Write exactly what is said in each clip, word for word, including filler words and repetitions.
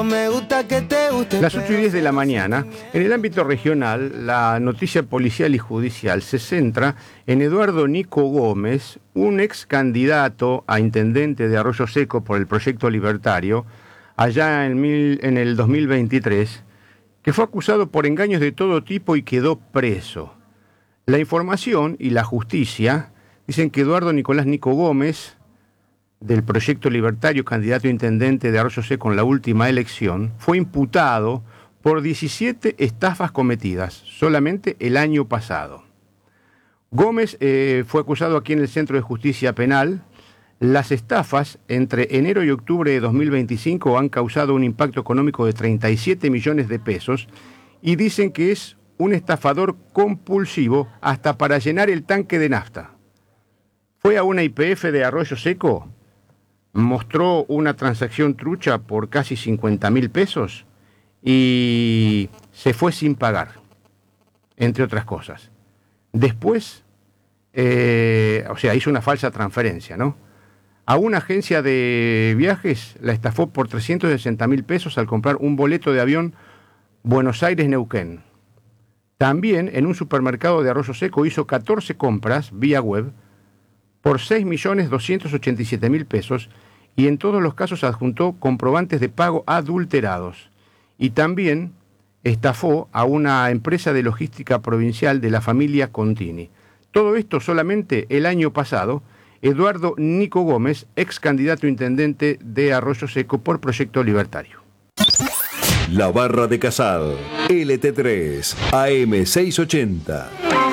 Me gusta que te guste. Las ocho y diez de la mañana, en el ámbito regional, la noticia policial y judicial se centra en Eduardo Nico Gómez, un ex candidato a intendente de Arroyo Seco por el Proyecto Libertario, allá en, mil, en el dos mil veintitrés, que fue acusado por engaños de todo tipo y quedó preso. La información y la justicia dicen que Eduardo Nicolás Nico Gómez, del Proyecto Libertario, candidato a intendente de Arroyo Seco en la última elección, fue imputado por diecisiete estafas cometidas solamente el año pasado. Gómez eh, fue acusado aquí en el Centro de Justicia Penal. Las estafas entre enero y octubre de dos mil veinticinco han causado un impacto económico de treinta y siete millones de pesos y dicen que es un estafador compulsivo hasta para llenar el tanque de nafta. Fue a una Y P F de Arroyo Seco, mostró una transacción trucha por casi cincuenta mil pesos y se fue sin pagar, entre otras cosas. Después, eh, o sea, hizo una falsa transferencia, ¿no? A una agencia de viajes la estafó por trescientos sesenta mil pesos al comprar un boleto de avión Buenos Aires-Neuquén. También en un supermercado de Arroyo Seco hizo catorce compras vía web por seis millones doscientos ochenta y siete mil pesos y en todos los casos adjuntó comprobantes de pago adulterados. Y también estafó a una empresa de logística provincial de la familia Contini. Todo esto solamente el año pasado. Eduardo Nico Gómez, ex candidato a intendente de Arroyo Seco por Proyecto Libertario. La Barra de Casal, L T tres, A M seiscientos ochenta.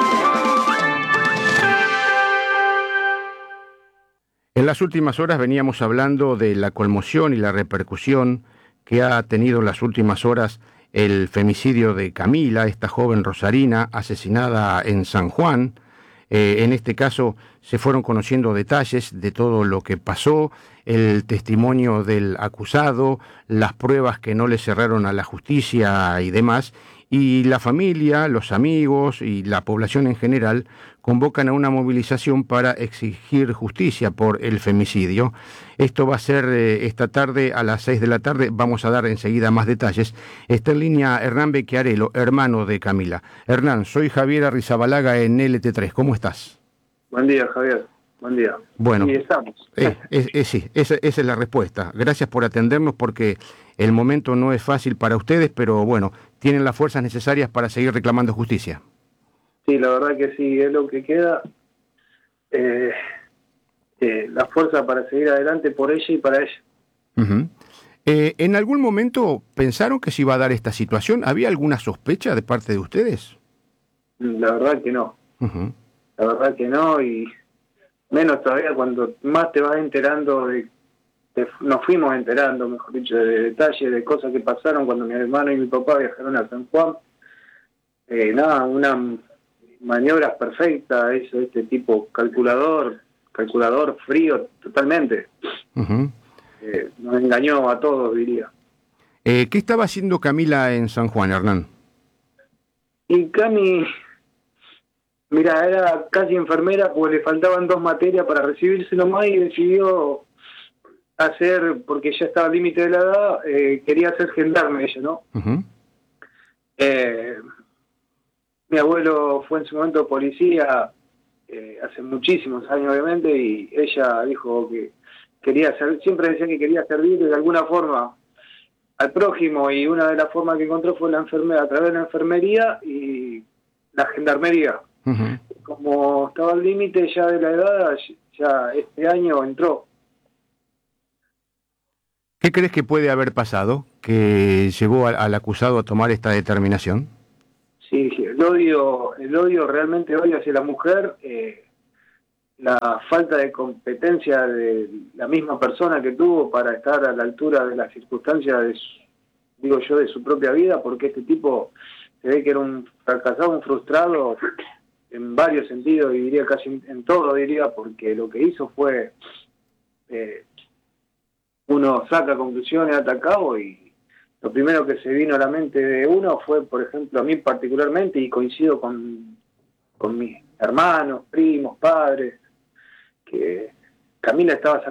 En las últimas horas veníamos hablando de la conmoción y la repercusión que ha tenido en las últimas horas el femicidio de Camila, esta joven rosarina asesinada en San Juan. Eh, en este caso se fueron conociendo detalles de todo lo que pasó, el testimonio del acusado, las pruebas que no le cerraron a la justicia y demás, y la familia, los amigos y la población en general convocan a una movilización para exigir justicia por el femicidio. Esto va a ser eh, esta tarde a las seis de la tarde, vamos a dar enseguida más detalles. Está en línea Hernán Becchiarello, hermano de Camila. Hernán, soy Javier Arrizabalaga en L T tres, ¿cómo estás? Buen día, Javier. Buen día. Bueno, sí, estamos. Eh, eh, eh, sí, esa, esa es la respuesta. Gracias por atendernos porque el momento no es fácil para ustedes, pero bueno, tienen las fuerzas necesarias para seguir reclamando justicia. Sí, la verdad que sí, es lo que queda. Eh, eh, la fuerza para seguir adelante por ella y para ella. Uh-huh. Eh, ¿En algún momento pensaron que se iba a dar esta situación? ¿Había alguna sospecha de parte de ustedes? La verdad que no. Uh-huh. La verdad que no, y menos todavía cuando más te vas enterando de, de nos fuimos enterando, mejor dicho, de detalles, de cosas que pasaron cuando mi hermano y mi papá viajaron a San Juan. Eh, nada, una maniobra perfecta, eso, este tipo calculador, calculador frío totalmente. Uh-huh. Eh, nos engañó a todos, diría. Eh, ¿Qué estaba haciendo Camila en San Juan, Hernán? Y Cami, mira, era casi enfermera porque le faltaban dos materias para recibirse nomás y decidió hacer, porque ya estaba al límite de la edad, eh, quería hacer gendarme ella, ¿no? Uh-huh. Eh, mi abuelo fue en su momento policía, eh, hace muchísimos años obviamente, y ella dijo que quería ser, siempre decía que quería servir de alguna forma al prójimo, y una de las formas que encontró fue la enfermera, a través de la enfermería y la gendarmería. Uh-huh. Como estaba al límite ya de la edad, ya este año entró. ¿Qué crees que puede haber pasado que llevó al, al acusado a tomar esta determinación? Sí, sí, el odio, el odio, realmente odio hacia la mujer, eh, la falta de competencia de la misma persona que tuvo para estar a la altura de las circunstancias, de su, digo yo, de su propia vida, porque este tipo se ve que era un fracasado, un frustrado en varios sentidos, y diría casi en, en todo, diría, porque lo que hizo fue, eh, uno saca conclusiones, ata a cabo, y lo primero que se vino a la mente de uno fue, por ejemplo, a mí particularmente, y coincido con, con mis hermanos, primos, padres, que Camila estaba